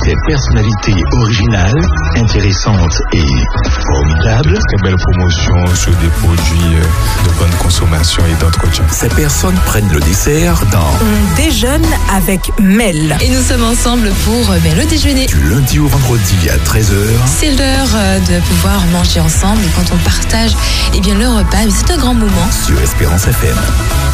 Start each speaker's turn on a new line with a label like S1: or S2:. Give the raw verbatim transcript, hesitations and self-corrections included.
S1: Ces personnalités originales, intéressantes et formidables.
S2: Très belle promotion sur des produits de bonne consommation et d'entretien.
S1: Ces personnes prennent le dessert dans
S3: On déjeune avec Mel.
S4: Et nous sommes ensemble pour ben, le déjeuner.
S1: Du lundi au vendredi à treize heures.
S4: C'est l'heure de pouvoir manger ensemble et quand on partage eh bien, le repas, c'est un grand moment.
S1: Sur Espérance F M.